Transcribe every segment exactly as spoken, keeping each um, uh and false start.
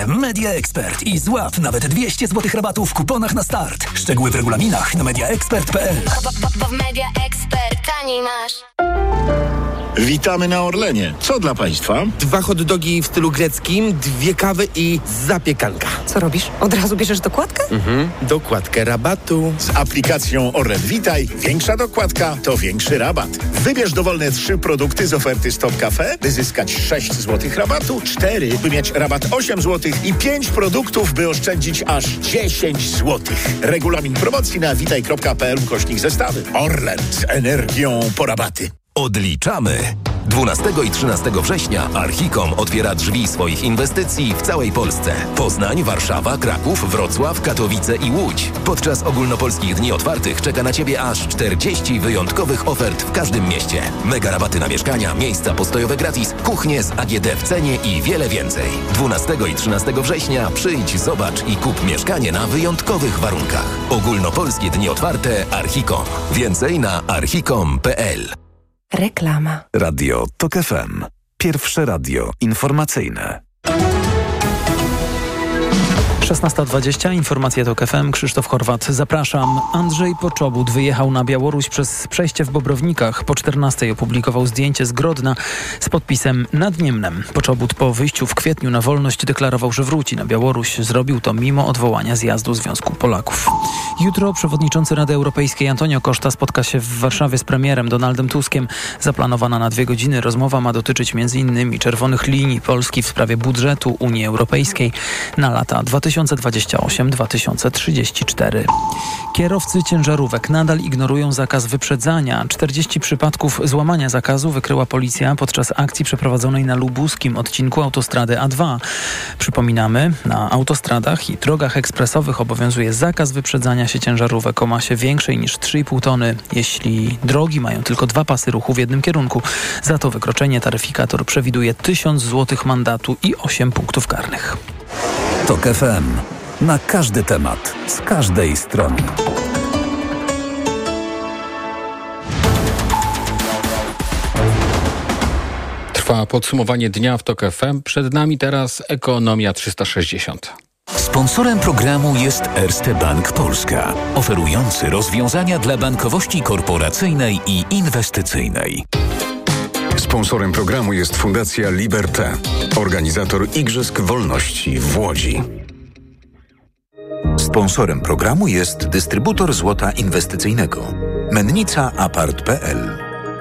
Media Expert i złap nawet dwieście złotych rabatu w kuponach na start. Szczegóły w regulaminach na media expert kropka p l. Bo w Media Expert taniej masz. Witamy na Orlenie. Co dla Państwa? Dwa hot dogi w stylu greckim, dwie kawy i zapiekanka. Co robisz? Od razu bierzesz dokładkę? Mhm, dokładkę rabatu. Z aplikacją Orlen Witaj większa dokładka to większy rabat. Wybierz dowolne trzy produkty z oferty Stop Cafe, by zyskać sześć złotych rabatu, cztery, by mieć rabat osiem złotych i pięć produktów, by oszczędzić aż dziesięć złotych. Regulamin promocji na witaj kropka p l ukośnik zestawy. Orlen z energią po rabaty. Odliczamy! dwunastego i trzynastego września Archicom otwiera drzwi swoich inwestycji w całej Polsce. Poznań, Warszawa, Kraków, Wrocław, Katowice i Łódź. Podczas ogólnopolskich dni otwartych czeka na Ciebie aż czterdzieści wyjątkowych ofert w każdym mieście. Mega rabaty na mieszkania, miejsca postojowe gratis, kuchnie z A G D w cenie i wiele więcej. dwunastego i trzynastego września przyjdź, zobacz i kup mieszkanie na wyjątkowych warunkach. Ogólnopolskie dni otwarte Archicom. Więcej na archicom kropka p l. Reklama. Radio Tok F M. Pierwsze radio informacyjne. szesnasta dwadzieścia, informacje Tok F M, Krzysztof Horwat, zapraszam. Andrzej Poczobut wyjechał na Białoruś przez przejście w Bobrownikach. Po czternastej opublikował zdjęcie z Grodna z podpisem nad Niemnem. Poczobut po wyjściu w kwietniu na wolność deklarował, że wróci na Białoruś. Zrobił to mimo odwołania zjazdu Związku Polaków. Jutro przewodniczący Rady Europejskiej Antonio Costa spotka się w Warszawie z premierem Donaldem Tuskiem. Zaplanowana na dwie godziny rozmowa ma dotyczyć między innymi czerwonych linii Polski w sprawie budżetu Unii Europejskiej na lata dwa tysiące dwudziesty ósmy do dwa tysiące trzydziestego czwartego. Kierowcy ciężarówek nadal ignorują zakaz wyprzedzania. czterdzieści przypadków złamania zakazu wykryła policja podczas akcji przeprowadzonej na lubuskim odcinku autostrady A dwa. Przypominamy, na autostradach i drogach ekspresowych obowiązuje zakaz wyprzedzania się ciężarówek o masie większej niż trzy i pół tony, jeśli drogi mają tylko dwa pasy ruchu w jednym kierunku. Za to wykroczenie taryfikator przewiduje tysiąc złotych mandatu i osiem punktów karnych. Tok F M. Na każdy temat, z każdej strony. Trwa podsumowanie dnia w Tok F M. Przed nami teraz Ekonomia trzysta sześćdziesiąt. Sponsorem programu jest Erste Bank Polska, oferujący rozwiązania dla bankowości korporacyjnej i inwestycyjnej. Sponsorem programu jest Fundacja Liberté, organizator Igrzysk Wolności w Łodzi. Sponsorem programu jest dystrybutor złota inwestycyjnego Mennica Apart kropka p l.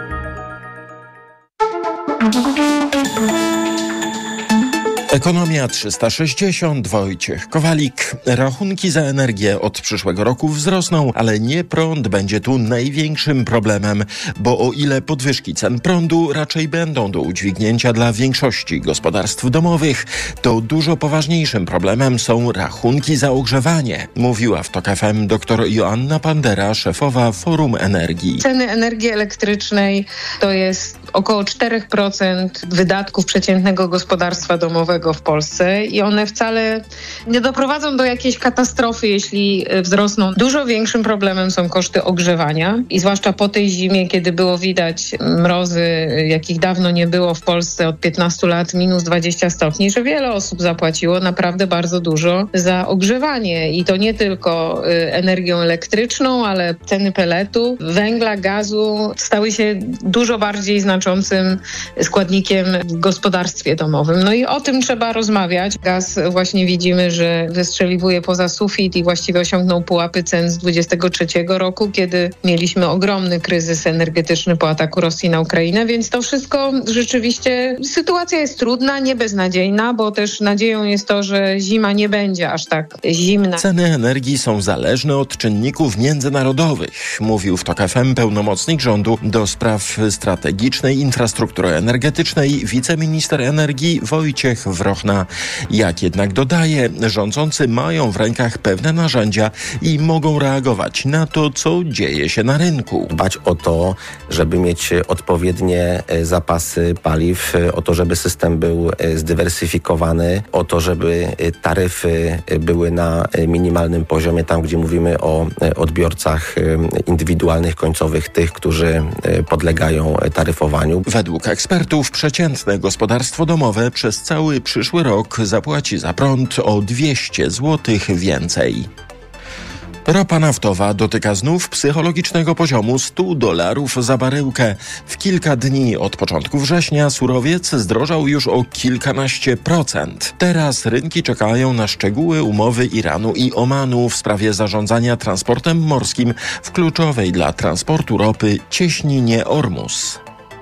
Ekonomia trzysta sześćdziesiąt, Wojciech Kowalik. Rachunki za energię od przyszłego roku wzrosną, ale nie prąd będzie tu największym problemem, bo o ile podwyżki cen prądu raczej będą do udźwignięcia dla większości gospodarstw domowych, to dużo poważniejszym problemem są rachunki za ogrzewanie, mówiła w Tok F M dr Joanna Pandera, szefowa Forum Energii. Ceny energii elektrycznej to jest około cztery procent wydatków przeciętnego gospodarstwa domowego w Polsce i one wcale nie doprowadzą do jakiejś katastrofy, jeśli wzrosną. Dużo większym problemem są koszty ogrzewania i zwłaszcza po tej zimie, kiedy było widać mrozy, jakich dawno nie było w Polsce od piętnastu lat, minus dwadzieścia stopni, że wiele osób zapłaciło naprawdę bardzo dużo za ogrzewanie i to nie tylko energią elektryczną, ale ceny peletu, węgla, gazu stały się dużo bardziej znaczącym składnikiem w gospodarstwie domowym. No i o tym trzeba rozmawiać. Gaz właśnie widzimy, że wystrzeliwuje poza sufit i właściwie osiągnął pułapy cen z dwudziestego trzeciego roku, kiedy mieliśmy ogromny kryzys energetyczny po ataku Rosji na Ukrainę, więc to wszystko rzeczywiście, sytuacja jest trudna, nie beznadziejna, bo też nadzieją jest to, że zima nie będzie aż tak zimna. Ceny energii są zależne od czynników międzynarodowych, mówił w Tok F M pełnomocnik rządu do spraw strategicznej infrastruktury energetycznej wiceminister energii Wojciech Wrochna. Jak jednak dodaje, rządzący mają w rękach pewne narzędzia i mogą reagować na to, co dzieje się na rynku. Dbać o to, żeby mieć odpowiednie zapasy paliw, o to, żeby system był zdywersyfikowany, o to, żeby taryfy były na minimalnym poziomie, tam gdzie mówimy o odbiorcach indywidualnych, końcowych, tych, którzy podlegają taryfowaniu. Według ekspertów przeciętne gospodarstwo domowe przez cały przyszły rok zapłaci za prąd o dwieście złotych więcej. Ropa naftowa dotyka znów psychologicznego poziomu stu dolarów za baryłkę. W kilka dni od początku września surowiec zdrożał już o kilkanaście procent. Teraz rynki czekają na szczegóły umowy Iranu i Omanu w sprawie zarządzania transportem morskim w kluczowej dla transportu ropy cieśninie Ormus.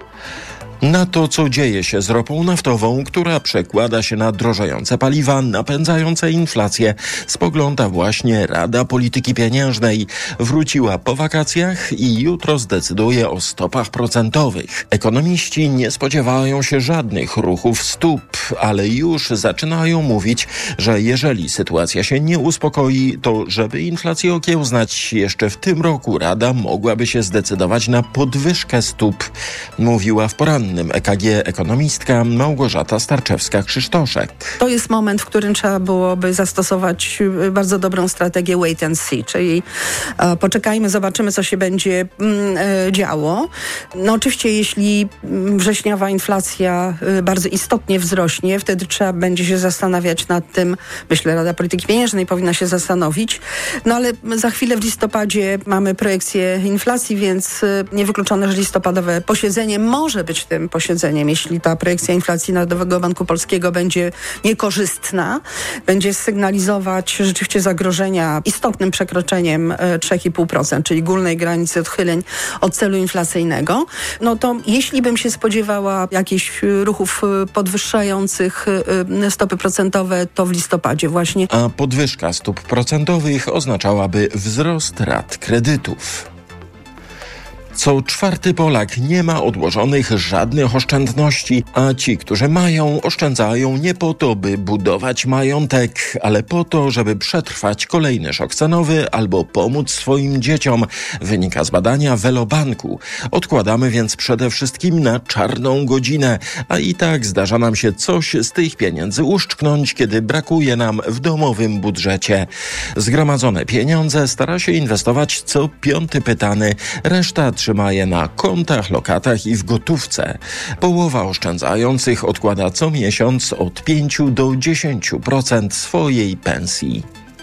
Na to, co dzieje się z ropą naftową, która przekłada się na drożejące paliwa, napędzające inflację, spogląda właśnie Rada Polityki Pieniężnej. Wróciła po wakacjach i jutro zdecyduje o stopach procentowych. Ekonomiści nie spodziewają się żadnych ruchów stóp, ale już zaczynają mówić, że jeżeli sytuacja się nie uspokoi, to żeby inflację okiełznać jeszcze w tym roku, Rada mogłaby się zdecydować na podwyżkę stóp, mówiła w porannym E K G ekonomistka Małgorzata Starczewska-Krzysztoszek. To jest moment, w którym trzeba byłoby zastosować bardzo dobrą strategię wait and see, czyli e, poczekajmy, zobaczymy, co się będzie mm, e, działo. No oczywiście, jeśli wrześniowa inflacja e, bardzo istotnie wzrośnie, wtedy trzeba będzie się zastanawiać nad tym, myślę, Rada Polityki Pieniężnej powinna się zastanowić, no ale za chwilę w listopadzie mamy projekcję inflacji, więc e, niewykluczone, że listopadowe posiedzenie może być tym posiedzeniem, jeśli ta projekcja inflacji Narodowego Banku Polskiego będzie niekorzystna, będzie sygnalizować rzeczywiście zagrożenia istotnym przekroczeniem trzy i pół procent, czyli górnej granicy odchyleń od celu inflacyjnego, no to jeśli bym się spodziewała jakichś ruchów podwyższających stopy procentowe, to w listopadzie właśnie. A podwyżka stóp procentowych oznaczałaby wzrost rat kredytów. Co czwarty Polak nie ma odłożonych żadnych oszczędności, a ci, którzy mają, oszczędzają nie po to, by budować majątek, ale po to, żeby przetrwać kolejny szok cenowy albo pomóc swoim dzieciom, wynika z badania Velobanku. Odkładamy więc przede wszystkim na czarną godzinę, a i tak zdarza nam się coś z tych pieniędzy uszczknąć, kiedy brakuje nam w domowym budżecie. Zgromadzone pieniądze stara się inwestować co piąty pytany, reszta trzyma je na kontach, lokatach i w gotówce. Połowa oszczędzających odkłada co miesiąc od pięciu do dziesięciu procent swojej pensji.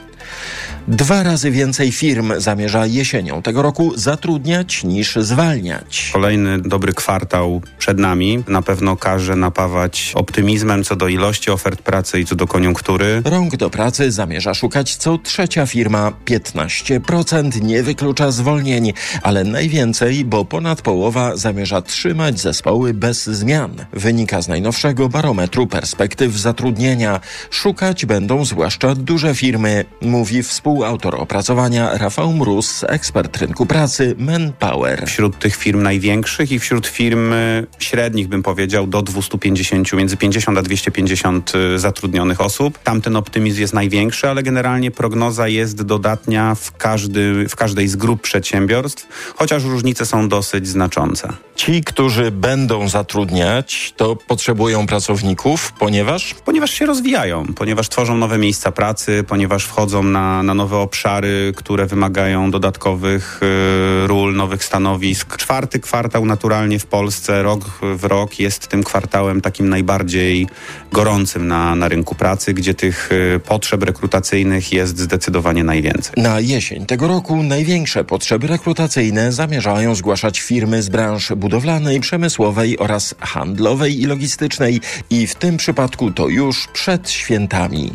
Dwa razy więcej firm zamierza jesienią tego roku zatrudniać niż zwalniać. Kolejny dobry kwartał przed nami na pewno każe napawać optymizmem co do ilości ofert pracy i co do koniunktury. Rąk do pracy zamierza szukać co trzecia firma. piętnaście procent nie wyklucza zwolnień, ale najwięcej, bo ponad połowa zamierza trzymać zespoły bez zmian. Wynika z najnowszego barometru perspektyw zatrudnienia. Szukać będą zwłaszcza duże firmy, mówi współ Współautor opracowania Rafał Mróz, ekspert rynku pracy Manpower. Wśród tych firm największych i wśród firm średnich, bym powiedział, do dwieście pięćdziesiąt, między pięćdziesiąt a dwieście pięćdziesiąt zatrudnionych osób. Tamten optymizm jest największy, ale generalnie prognoza jest dodatnia w, każdy, w każdej z grup przedsiębiorstw, chociaż różnice są dosyć znaczące. Ci, którzy będą zatrudniać, to potrzebują pracowników, ponieważ? Ponieważ się rozwijają, ponieważ tworzą nowe miejsca pracy, ponieważ wchodzą na, na nowe obszary, które wymagają dodatkowych y, ról, nowych stanowisk. Czwarty kwartał naturalnie w Polsce rok w rok jest tym kwartałem takim najbardziej gorącym na, na rynku pracy, gdzie tych y, potrzeb rekrutacyjnych jest zdecydowanie najwięcej. Na jesień tego roku największe potrzeby rekrutacyjne zamierzają zgłaszać firmy z branż budowlanej, przemysłowej oraz handlowej i logistycznej i w tym przypadku to już przed świętami.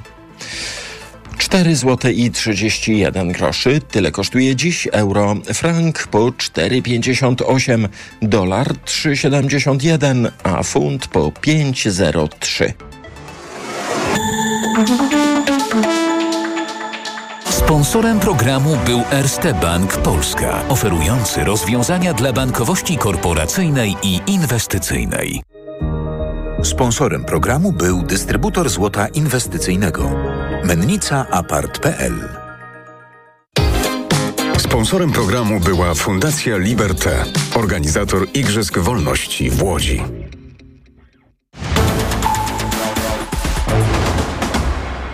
cztery złote i trzydzieści jeden groszy. Tyle kosztuje dziś euro. Frank po cztery pięćdziesiąt osiem, dolar trzy siedemdziesiąt jeden, a funt po pięć zero trzy. Sponsorem programu był Erste Bank Polska, oferujący rozwiązania dla bankowości korporacyjnej i inwestycyjnej. Sponsorem programu był dystrybutor złota inwestycyjnego Mennica Apart kropka p l. Sponsorem programu była Fundacja Liberté, organizator Igrzysk Wolności w Łodzi.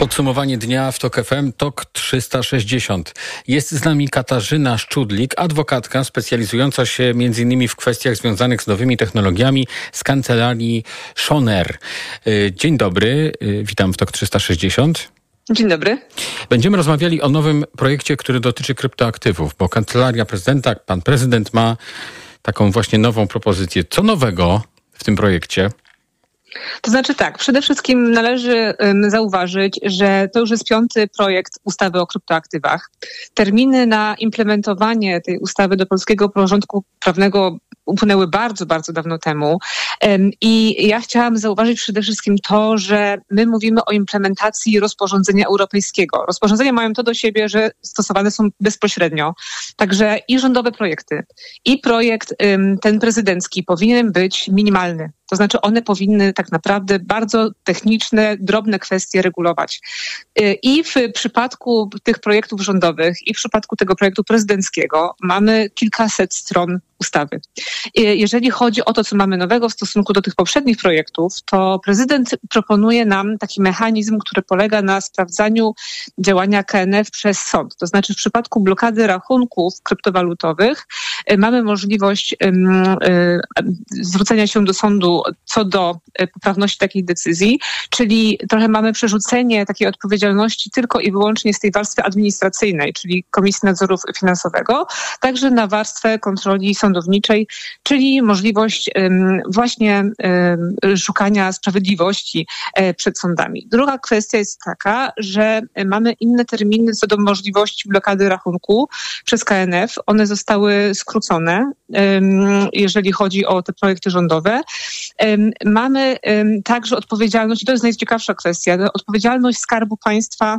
Podsumowanie dnia w TOK F M, TOK trzysta sześćdziesiąt. Jest z nami Katarzyna Szczudlik, adwokatka specjalizująca się między innymi w kwestiach związanych z nowymi technologiami z kancelarii Schoner. Dzień dobry, witam w TOK trzysta sześćdziesiąt. Dzień dobry. Będziemy rozmawiali o nowym projekcie, który dotyczy kryptoaktywów, bo kancelaria prezydenta, pan prezydent ma taką właśnie nową propozycję. Co nowego w tym projekcie? To znaczy tak, przede wszystkim należy um, zauważyć, że to już jest piąty projekt ustawy o kryptoaktywach. Terminy na implementowanie tej ustawy do polskiego porządku prawnego upłynęły bardzo, bardzo dawno temu. Um, I ja chciałam zauważyć przede wszystkim to, że my mówimy o implementacji rozporządzenia europejskiego. Rozporządzenia mają to do siebie, że stosowane są bezpośrednio. Także i rządowe projekty, i projekt um, ten prezydencki powinien być minimalny. To znaczy one powinny tak naprawdę bardzo techniczne, drobne kwestie regulować. I w przypadku tych projektów rządowych i w przypadku tego projektu prezydenckiego mamy kilkaset stron ustawy. Jeżeli chodzi o to, co mamy nowego w stosunku do tych poprzednich projektów, to prezydent proponuje nam taki mechanizm, który polega na sprawdzaniu działania K N F przez sąd. To znaczy w przypadku blokady rachunków kryptowalutowych mamy możliwość um, zwrócenia się do sądu co do poprawności takiej decyzji, czyli trochę mamy przerzucenie takiej odpowiedzialności tylko i wyłącznie z tej warstwy administracyjnej, czyli Komisji Nadzoru Finansowego, także na warstwę kontroli sądowniczej, czyli możliwość um, właśnie um, szukania sprawiedliwości um, przed sądami. Druga kwestia jest taka, że mamy inne terminy co do możliwości blokady rachunku przez K N F. One zostały skrócone, um, jeżeli chodzi o te projekty rządowe. Um, mamy um, także odpowiedzialność, i to jest najciekawsza kwestia, odpowiedzialność Skarbu Państwa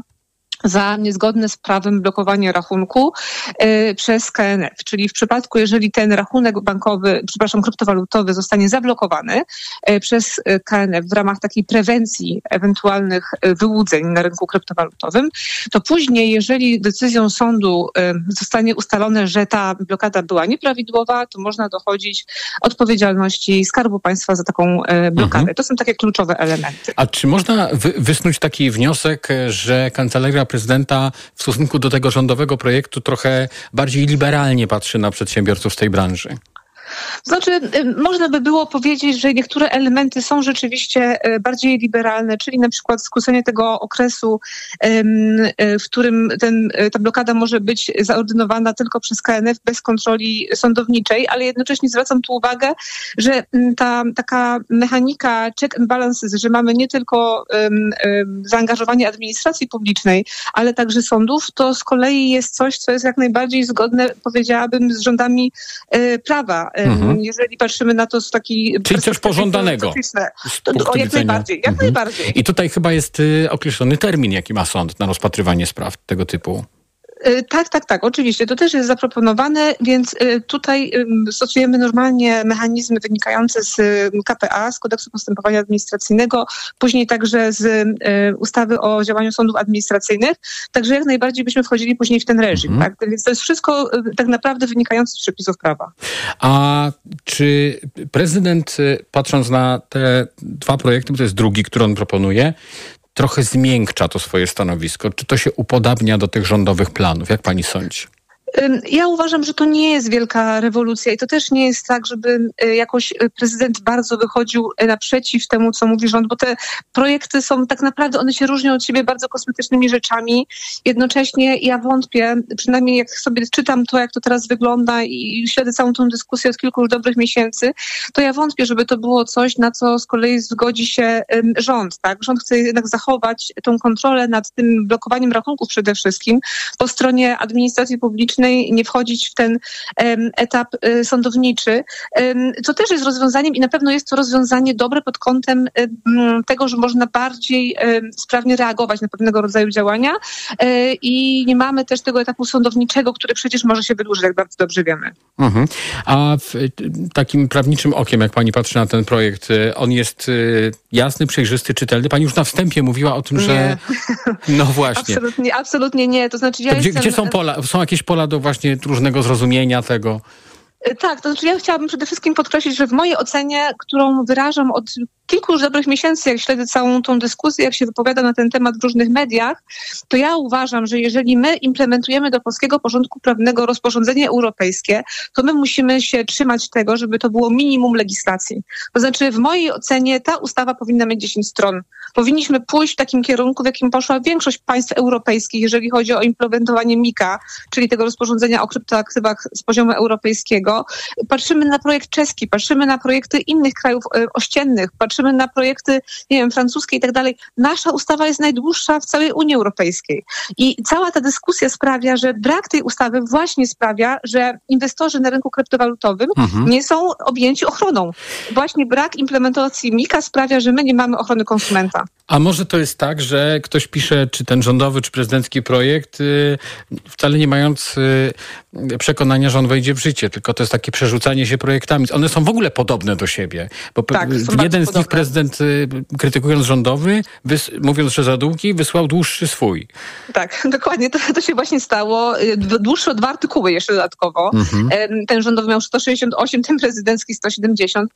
za niezgodne z prawem blokowanie rachunku y, przez K N F. Czyli w przypadku, jeżeli ten rachunek bankowy, przepraszam, kryptowalutowy zostanie zablokowany y, przez K N F w ramach takiej prewencji ewentualnych y, wyłudzeń na rynku kryptowalutowym, to później, jeżeli decyzją sądu y, zostanie ustalone, że ta blokada była nieprawidłowa, to można dochodzić odpowiedzialności Skarbu Państwa za taką y, blokadę. Mhm. To są takie kluczowe elementy. A czy można wy- wysnuć taki wniosek, że kancelaria prezydenta w stosunku do tego rządowego projektu trochę bardziej liberalnie patrzy na przedsiębiorców z tej branży? Znaczy, można by było powiedzieć, że niektóre elementy są rzeczywiście bardziej liberalne, czyli na przykład skrócenie tego okresu, w którym ten, ta blokada może być zaordynowana tylko przez K N F bez kontroli sądowniczej, ale jednocześnie zwracam tu uwagę, że ta taka mechanika check and balances, że mamy nie tylko um, um, zaangażowanie administracji publicznej, ale także sądów, to z kolei jest coś, co jest jak najbardziej zgodne, powiedziałabym, z rządami y, prawa. Mhm. Jeżeli patrzymy na to z takiej... Czyli coś pożądanego. To, to, o, jak najbardziej, jak mhm. najbardziej. I tutaj chyba jest y, określony termin, jaki ma sąd na rozpatrywanie spraw tego typu. Tak, tak, tak, oczywiście. To też jest zaproponowane, więc tutaj stosujemy normalnie mechanizmy wynikające z K P A, z Kodeksu Postępowania Administracyjnego, później także z ustawy o działaniu sądów administracyjnych, także jak najbardziej byśmy wchodzili później w ten reżim. Mhm. Tak? Więc to jest wszystko tak naprawdę wynikające z przepisów prawa. A czy prezydent, patrząc na te dwa projekty, bo to jest drugi, który on proponuje, trochę zmiękcza to swoje stanowisko? Czy to się upodabnia do tych rządowych planów? Jak pani sądzi? Ja uważam, że to nie jest wielka rewolucja i to też nie jest tak, żeby jakoś prezydent bardzo wychodził naprzeciw temu, co mówi rząd, bo te projekty są tak naprawdę, one się różnią od siebie bardzo kosmetycznymi rzeczami. Jednocześnie ja wątpię, przynajmniej jak sobie czytam to, jak to teraz wygląda i śledzę całą tą dyskusję od kilku już dobrych miesięcy, to ja wątpię, żeby to było coś, na co z kolei zgodzi się rząd. Tak? Rząd chce jednak zachować tą kontrolę nad tym blokowaniem rachunków przede wszystkim po stronie administracji publicznej, nie wchodzić w ten um, etap y, sądowniczy, um, co też jest rozwiązaniem i na pewno jest to rozwiązanie dobre pod kątem um, tego, że można bardziej um, sprawnie reagować na pewnego rodzaju działania um, i nie mamy też tego etapu sądowniczego, który przecież może się wydłużyć, jak bardzo dobrze wiemy. Mhm. A w takim prawniczym okiem, jak pani patrzy na ten projekt, on jest y, jasny, przejrzysty, czytelny? Pani już na wstępie mówiła o tym, nie. że... No właśnie. Absolutnie, absolutnie nie. To znaczy ja to gdzie, jestem... gdzie są pola? Są jakieś pola do właśnie różnego zrozumienia tego? Tak, to znaczy ja chciałabym przede wszystkim podkreślić, że w mojej ocenie, którą wyrażam od kilku już dobrych miesięcy, jak śledzę całą tą dyskusję, jak się wypowiada na ten temat w różnych mediach, to ja uważam, że jeżeli my implementujemy do polskiego porządku prawnego rozporządzenie europejskie, to my musimy się trzymać tego, żeby to było minimum legislacji. To znaczy w mojej ocenie ta ustawa powinna mieć dziesięć stron. Powinniśmy pójść w takim kierunku, w jakim poszła większość państw europejskich, jeżeli chodzi o implementowanie mika, czyli tego rozporządzenia o kryptoaktywach z poziomu europejskiego. Patrzymy na projekt czeski, patrzymy na projekty innych krajów ościennych, patrzymy na projekty, nie wiem, francuskie i tak dalej. Nasza ustawa jest najdłuższa w całej Unii Europejskiej. I cała ta dyskusja sprawia, że brak tej ustawy właśnie sprawia, że inwestorzy na rynku kryptowalutowym mhm. nie są objęci ochroną. Właśnie brak implementacji mika sprawia, że my nie mamy ochrony konsumenta. A może to jest tak, że ktoś pisze, czy ten rządowy, czy prezydencki projekt, yy, wcale nie mając yy, przekonania, że on wejdzie w życie, tylko to jest takie przerzucanie się projektami. One są w ogóle podobne do siebie. Bo tak, jeden z nich prezydent, yy, krytykując rządowy, wys- mówiąc, że za długi, wysłał dłuższy swój. Tak, dokładnie. To, to się właśnie stało. Dłuższe o dwa artykuły jeszcze dodatkowo. Mhm. Ten rządowy miał sto sześćdziesiąt osiem, ten prezydencki sto siedemdziesiąt.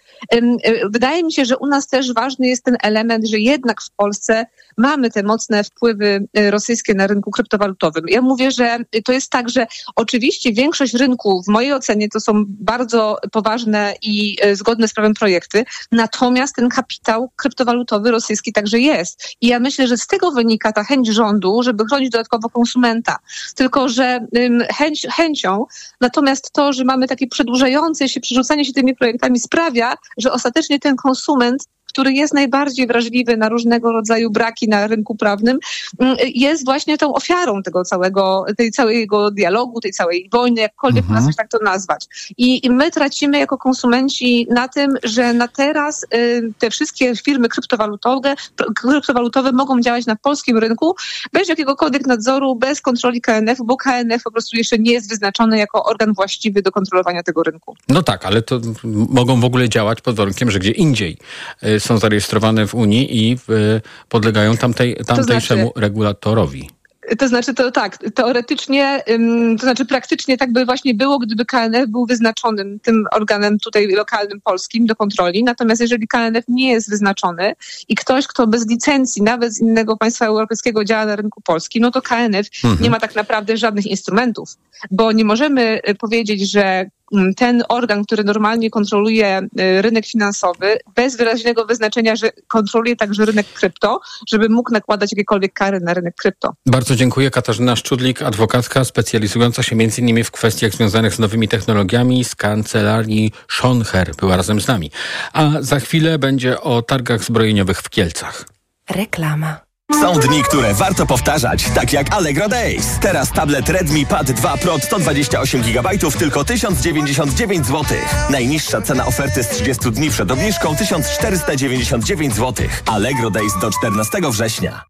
Wydaje mi się, że u nas też ważny jest ten element, że jednak w Polsce mamy te mocne wpływy rosyjskie na rynku kryptowalutowym. Ja mówię, że to jest tak, że oczywiście większość rynku, w mojej ocenie, to są bardzo poważne i zgodne z prawem projekty, natomiast ten kapitał kryptowalutowy rosyjski także jest. I ja myślę, że z tego wynika ta chęć rządu, żeby chronić dodatkowo konsumenta. Tylko, że chęć, chęcią, natomiast to, że mamy takie przedłużające się, przerzucanie się tymi projektami sprawia, że ostatecznie ten konsument, który jest najbardziej wrażliwy na różnego rodzaju braki na rynku prawnym, jest właśnie tą ofiarą tego całego, tej całego dialogu, tej całej wojny, jakkolwiek mhm. nas tak to nazwać. I my tracimy jako konsumenci na tym, że na teraz y, te wszystkie firmy kryptowalutowe, kryptowalutowe mogą działać na polskim rynku bez jakiegokolwiek nadzoru, bez kontroli K N F, bo K N F po prostu jeszcze nie jest wyznaczony jako organ właściwy do kontrolowania tego rynku. No tak, ale to mogą w ogóle działać pod warunkiem, że gdzie indziej y, są zarejestrowane w Unii i y, podlegają tamtej, tamtejszemu to znaczy, regulatorowi. To znaczy, to tak, teoretycznie, ym, to znaczy praktycznie tak by właśnie było, gdyby K N F był wyznaczonym tym organem tutaj lokalnym polskim do kontroli. Natomiast jeżeli K N F nie jest wyznaczony i ktoś, kto bez licencji, nawet z innego państwa europejskiego działa na rynku polskim, no to K N F mhm. nie ma tak naprawdę żadnych instrumentów, bo nie możemy powiedzieć, że ten organ, który normalnie kontroluje rynek finansowy, bez wyraźnego wyznaczenia, że kontroluje także rynek krypto, żeby mógł nakładać jakiekolwiek kary na rynek krypto. Bardzo dziękuję. Katarzyna Szczudlik, adwokatka specjalizująca się między innymi w kwestiach związanych z nowymi technologiami z kancelarii Schonher była razem z nami. A za chwilę będzie o targach zbrojeniowych w Kielcach. Reklama. Są dni, które warto powtarzać, tak jak Allegro Days. Teraz tablet Redmi Pad dwa Pro sto dwadzieścia osiem gigabajtów tylko tysiąc dziewięćdziesiąt dziewięć złotych. Najniższa cena oferty z trzydziestu dni przed obniżką tysiąc czterysta dziewięćdziesiąt dziewięć złotych. Allegro Days do czternastego września.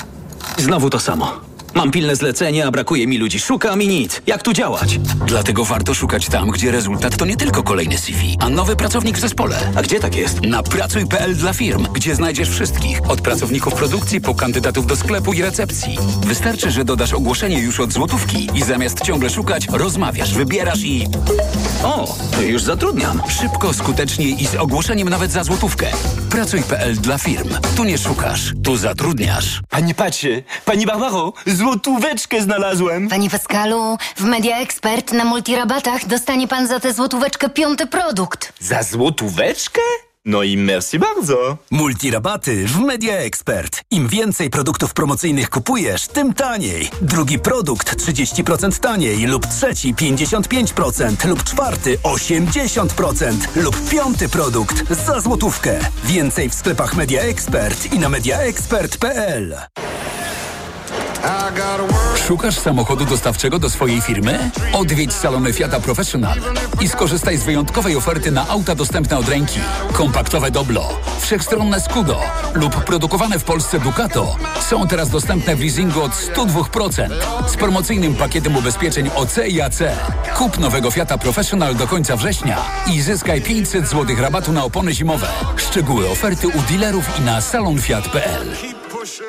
Znowu to samo. Mam pilne zlecenie, a brakuje mi ludzi. Szukam i nic. Jak tu działać? Dlatego warto szukać tam, gdzie rezultat to nie tylko kolejny C V, a nowy pracownik w zespole. A gdzie tak jest? Na pracuj kropka p l dla firm, gdzie znajdziesz wszystkich. Od pracowników produkcji po kandydatów do sklepu i recepcji. Wystarczy, że dodasz ogłoszenie już od złotówki i zamiast ciągle szukać, rozmawiasz, wybierasz i... O, już zatrudniam. Szybko, skutecznie i z ogłoszeniem nawet za złotówkę. pracuj kropka p l dla firm. Tu nie szukasz, tu zatrudniasz. Panie Pacie, pani Barbaro, złotóweczkę znalazłem. Panie Pascalu, w Media Expert na multirabatach dostanie pan za tę złotóweczkę piąty produkt. Za złotóweczkę? No i merci bardzo. Multirabaty w Media Expert. Im więcej produktów promocyjnych kupujesz, tym taniej. Drugi produkt trzydzieści procent taniej lub trzeci pięćdziesiąt pięć procent lub czwarty osiemdziesiąt procent lub piąty produkt za złotówkę. Więcej w sklepach Media Expert i na media expert kropka p l. Szukasz samochodu dostawczego do swojej firmy? Odwiedź salony Fiata Professional i skorzystaj z wyjątkowej oferty na auta dostępne od ręki. Kompaktowe Doblo, wszechstronne Scudo lub produkowane w Polsce Ducato są teraz dostępne w leasingu od sto dwa procent z promocyjnym pakietem ubezpieczeń O C i A C. Kup nowego Fiata Professional do końca września i zyskaj pięćset złotych rabatu na opony zimowe. Szczegóły oferty u dealerów i na salon fiat kropka p l.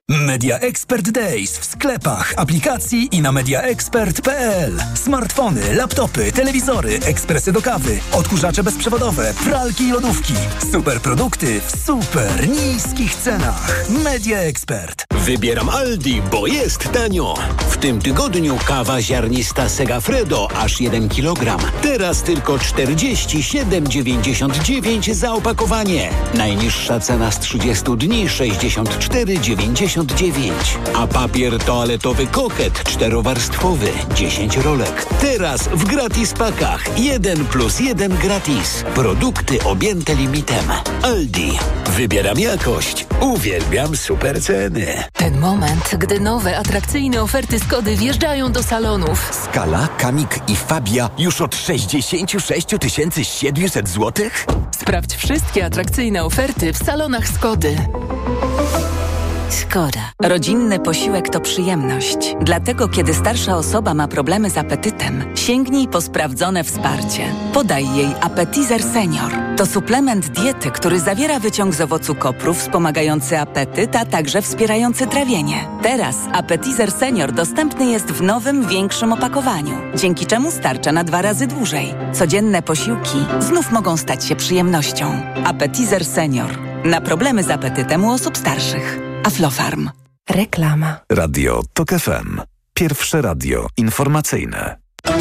Media Expert Days w sklepach, aplikacji i na media expert kropka p l. Smartfony, laptopy, telewizory, ekspresy do kawy, odkurzacze bezprzewodowe, pralki i lodówki. Super produkty w super niskich cenach. Media Expert. Wybieram Aldi, bo jest tanio. W tym tygodniu kawa ziarnista Segafredo aż jeden kilogram. Teraz tylko czterdzieści siedem dziewięćdziesiąt dziewięć za opakowanie. Najniższa cena z trzydziestu dni sześćdziesiąt cztery dziewięćdziesiąt dziewięć. A papier toaletowy Koket czterowarstwowy dziesięć rolek. Teraz w gratis pakach jeden plus jeden gratis. Produkty objęte limitem. Aldi. Wybieram jakość. Uwielbiam super ceny. Ten moment, gdy nowe, atrakcyjne oferty Skody wjeżdżają do salonów. Skala, Kamik i Fabia już od sześćdziesiąt sześć tysięcy siedemset złotych? Sprawdź wszystkie atrakcyjne oferty w salonach Skody. Skoda. Rodzinny posiłek to przyjemność. Dlatego, kiedy starsza osoba ma problemy z apetytem, sięgnij po sprawdzone wsparcie. Podaj jej Appetizer Senior. To suplement diety, który zawiera wyciąg z owocu kopru wspomagający apetyt, a także wspierający trawienie. Teraz Appetizer Senior dostępny jest w nowym, większym opakowaniu, dzięki czemu starcza na dwa razy dłużej. Codzienne posiłki znów mogą stać się przyjemnością. Appetizer Senior. Na problemy z apetytem u osób starszych. Aflofarm. Reklama. Radio TOK F M. Pierwsze radio informacyjne.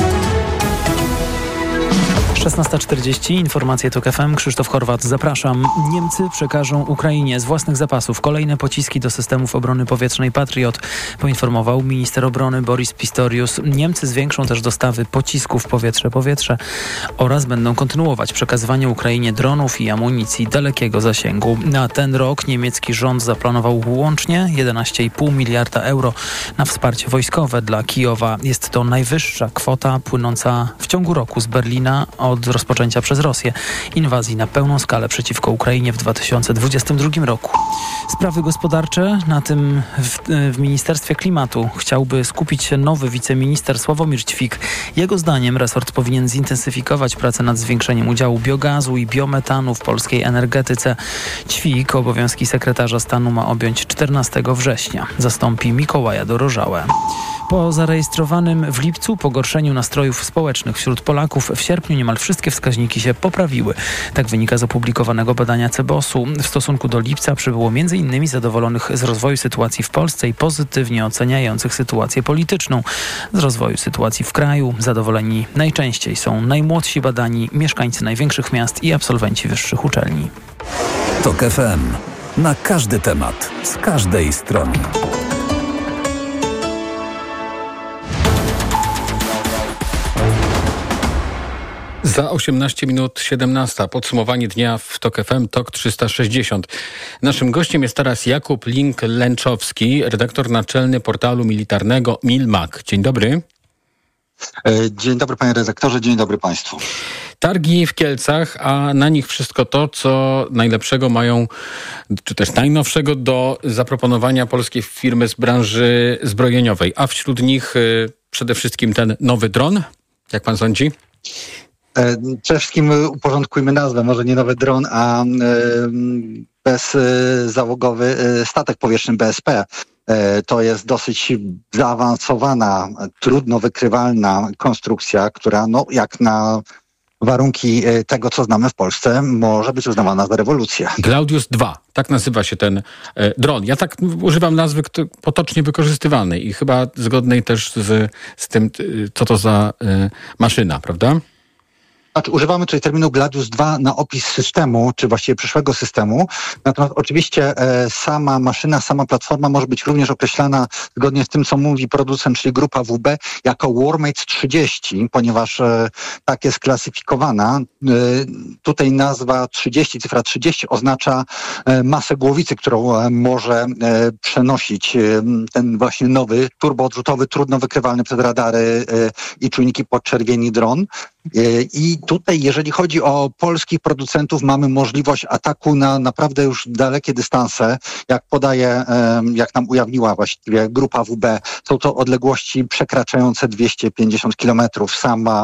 szesnasta czterdzieści, informacje TOK F M, Krzysztof Horwat, zapraszam. Niemcy przekażą Ukrainie z własnych zapasów kolejne pociski do systemów obrony powietrznej Patriot, poinformował minister obrony Boris Pistorius. Niemcy zwiększą też dostawy pocisków powietrze-powietrze oraz będą kontynuować przekazywanie Ukrainie dronów i amunicji dalekiego zasięgu. Na ten rok niemiecki rząd zaplanował łącznie jedenaście i pół miliarda euro na wsparcie wojskowe dla Kijowa. Jest to najwyższa kwota płynąca w ciągu roku z Berlina od rozpoczęcia przez Rosję inwazji na pełną skalę przeciwko Ukrainie w dwa tysiące dwudziestym drugim roku. Sprawy gospodarcze na tym w, w Ministerstwie Klimatu chciałby skupić się nowy wiceminister Sławomir Ćwik. Jego zdaniem resort powinien zintensyfikować pracę nad zwiększeniem udziału biogazu i biometanu w polskiej energetyce. Ćwik obowiązki sekretarza stanu ma objąć czternastego września. Zastąpi Mikołaja Dorożałę. Po zarejestrowanym w lipcu pogorszeniu nastrojów społecznych wśród Polaków w sierpniu niemal wszystkie wskaźniki się poprawiły. Tak wynika z opublikowanego badania Cebosu. W stosunku do lipca przybyło między innymi zadowolonych z rozwoju sytuacji w Polsce i pozytywnie oceniających sytuację polityczną. Z rozwoju sytuacji w kraju zadowoleni najczęściej są najmłodsi badani, mieszkańcy największych miast i absolwenci wyższych uczelni. TOK F M. Na każdy temat, z każdej strony. Za osiemnaście minut siedemnasta. Podsumowanie dnia w TOK F M, TOK trzysta sześćdziesiąt. Naszym gościem jest teraz Jakub Link-Lęczowski, redaktor naczelny portalu militarnego Milmag. Dzień dobry. Dzień dobry panie redaktorze, dzień dobry państwu. Targi w Kielcach, a na nich wszystko to, co najlepszego mają, czy też najnowszego do zaproponowania polskie firmy z branży zbrojeniowej. A wśród nich y, przede wszystkim ten nowy dron. Jak pan sądzi? Przede wszystkim uporządkujmy nazwę, może nie nowy dron, a bezzałogowy statek powietrzny B S P. To jest dosyć zaawansowana, trudno wykrywalna konstrukcja, która no, jak na warunki tego, co znamy w Polsce, może być uznawana za rewolucję. Gladius dwa, tak nazywa się ten e, dron. Ja tak używam nazwy kto, potocznie wykorzystywanej i chyba zgodnej też z, z tym, co to za e, maszyna, prawda? Znaczy, używamy tutaj terminu Gladius dwa na opis systemu, czy właściwie przyszłego systemu. Natomiast oczywiście e, sama maszyna, sama platforma może być również określana zgodnie z tym, co mówi producent, czyli grupa W B, jako Warmate trzydzieści, ponieważ e, tak jest klasyfikowana. E, tutaj nazwa trzydzieści, cyfra trzydzieści oznacza e, masę głowicy, którą e, może e, przenosić e, ten właśnie nowy, turboodrzutowy, trudno wykrywalny przez radary e, i czujniki podczerwieni dron. I tutaj, jeżeli chodzi o polskich producentów, mamy możliwość ataku na naprawdę już dalekie dystanse. Jak podaje, jak nam ujawniła właściwie grupa W B, są to odległości przekraczające dwieście pięćdziesiąt kilometrów. Sama,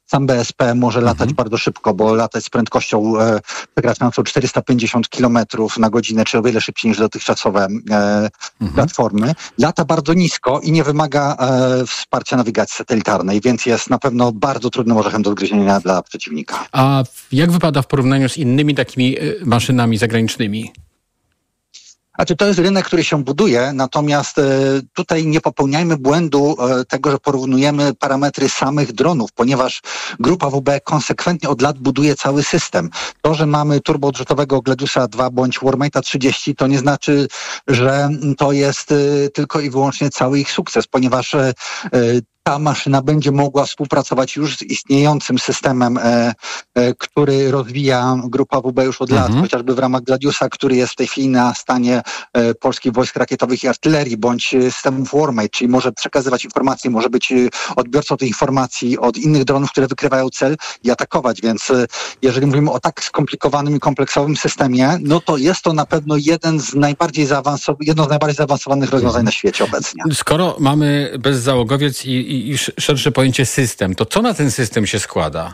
sam B S P może latać mhm. bardzo szybko, bo latać z prędkością e, przekraczającą czterysta pięćdziesiąt kilometrów na godzinę, czy o wiele szybciej niż dotychczasowe e, mhm. platformy. Lata bardzo nisko i nie wymaga e, wsparcia nawigacji satelitarnej, więc jest na pewno bardzo trudnym orzechem do odgryzienia dla przeciwnika. A jak wypada w porównaniu z innymi takimi maszynami zagranicznymi? Znaczy, to jest rynek, który się buduje, natomiast e, tutaj nie popełniajmy błędu e, tego, że porównujemy parametry samych dronów, ponieważ grupa W B konsekwentnie od lat buduje cały system. To, że mamy turboodrzutowego Gladiusa dwa bądź Warmate'a trzydzieści, to nie znaczy, że to jest e, tylko i wyłącznie cały ich sukces, ponieważ e, ta maszyna będzie mogła współpracować już z istniejącym systemem, e, e, który rozwija grupa W B już od mhm. lat, chociażby w ramach Gladiusa, który jest w tej chwili na stanie e, polskich wojsk rakietowych i artylerii, bądź systemów Warmate, czyli może przekazywać informacje, może być odbiorcą tych informacji od innych dronów, które wykrywają cel i atakować, więc e, jeżeli mówimy o tak skomplikowanym i kompleksowym systemie, no to jest to na pewno jeden z najbardziej zaawansowanych, jedno z najbardziej zaawansowanych rozwiązań na świecie obecnie. Skoro mamy bezzałogowiec i, i i szersze pojęcie system, to co na ten system się składa?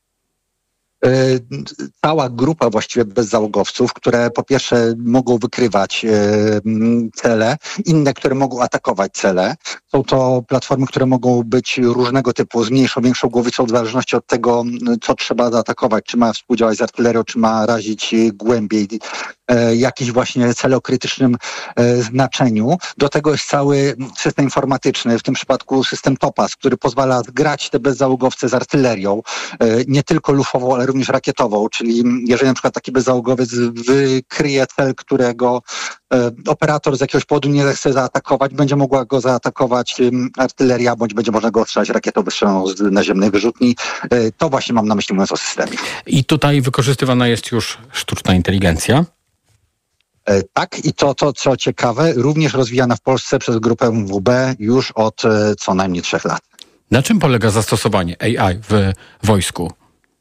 Cała grupa właściwie bezzałogowców, które po pierwsze mogą wykrywać cele, inne, które mogą atakować cele. Są to platformy, które mogą być różnego typu, z mniejszą, większą głowicą, w zależności od tego, co trzeba zaatakować, czy ma współdziałać z artylerią, czy ma razić głębiej jakiś właśnie cel o krytycznym znaczeniu. Do tego jest cały system informatyczny, w tym przypadku system Topaz, który pozwala zgrać te bezzałogowce z artylerią, nie tylko lufową, ale również rakietową, czyli jeżeli na przykład taki bezzałogowiec wykryje cel, którego operator z jakiegoś powodu nie chce zaatakować, będzie mogła go zaatakować artyleria, bądź będzie można go ostrzelać rakietą wystrzeloną z naziemnej wyrzutni. To właśnie mam na myśli, mówiąc o systemie. I tutaj wykorzystywana jest już sztuczna inteligencja? Tak, i to, to co ciekawe, również rozwijana w Polsce przez grupę W B już od co najmniej trzech lat. Na czym polega zastosowanie A I w wojsku?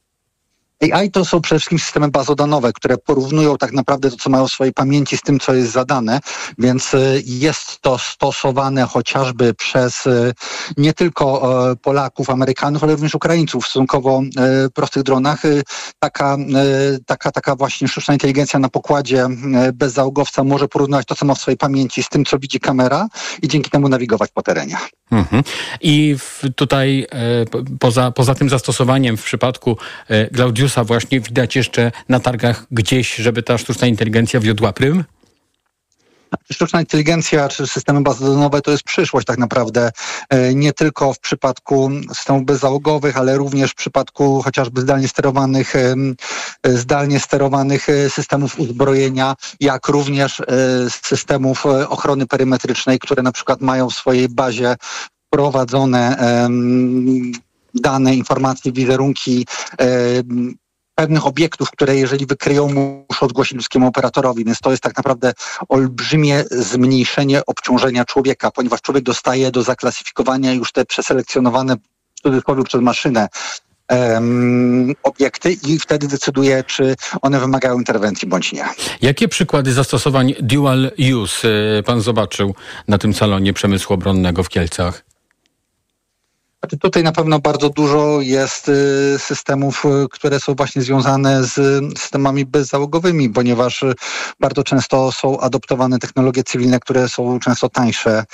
A I to są przede wszystkim systemy bazodanowe, które porównują tak naprawdę to, co mają w swojej pamięci z tym, co jest zadane, więc jest to stosowane chociażby przez nie tylko Polaków, Amerykanów, ale również Ukraińców w stosunkowo prostych dronach. Taka, taka, taka właśnie sztuczna inteligencja na pokładzie bezzałogowca może porównywać to, co ma w swojej pamięci z tym, co widzi kamera i dzięki temu nawigować po terenie. Mhm. I w, tutaj e, poza, poza tym zastosowaniem w przypadku e, Gladiusa właśnie widać jeszcze na targach gdzieś, żeby ta sztuczna inteligencja wiodła prym? Sztuczna inteligencja czy systemy bazodanowe to jest przyszłość tak naprawdę, nie tylko w przypadku systemów bezzałogowych, ale również w przypadku chociażby zdalnie sterowanych, zdalnie sterowanych systemów uzbrojenia, jak również systemów ochrony perymetrycznej, które na przykład mają w swojej bazie wprowadzone dane, informacje, wizerunki pewnych obiektów, które jeżeli wykryją, muszą odgłosić ludzkiemu operatorowi, więc to jest tak naprawdę olbrzymie zmniejszenie obciążenia człowieka, ponieważ człowiek dostaje do zaklasyfikowania już te przeselekcjonowane w cudzysłowie przez maszynę um, obiekty i wtedy decyduje, czy one wymagają interwencji bądź nie. Jakie przykłady zastosowań dual use pan zobaczył na tym salonie przemysłu obronnego w Kielcach? Znaczy tutaj na pewno bardzo dużo jest systemów, które są właśnie związane z systemami bezzałogowymi, ponieważ bardzo często są adoptowane technologie cywilne, które są często tańsze